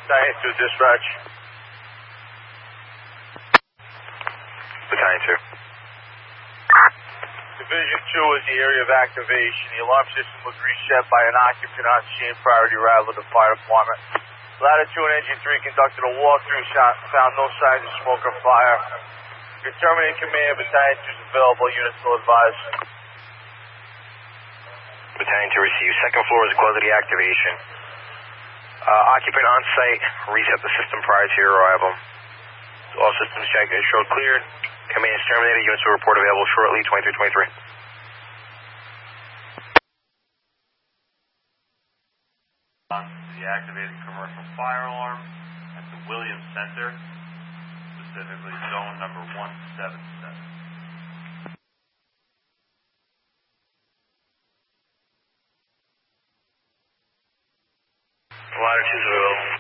Battalion 2 dispatch. Battalion 2. Division 2 is the area of activation. The alarm system was reset by an occupant on scene prior to arrival of the fire department. Ladder 2 and Engine 3 conducted a walkthrough, found no signs of smoke or fire. Your terminating command, Battalion 2 is available. Units will advise. Battalion 2 receives. Second floor is closed to the activation. Occupant on site. Reset the system prior to your arrival. All systems checked and showed cleared. Command is terminated. Units will report available shortly. 2323. The activated commercial fire alarm at the Williams Center, specifically zone number 177. Ladder 2 is available.